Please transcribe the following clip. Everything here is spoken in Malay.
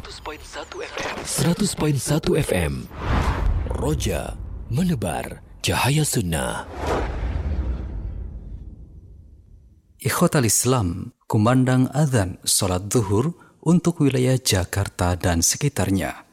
100.1 FM. 100.1 FM. Roja menebar cahaya sunnah. Ikhwatal Islam, kumandang azan solat zuhur untuk wilayah Jakarta dan sekitarnya.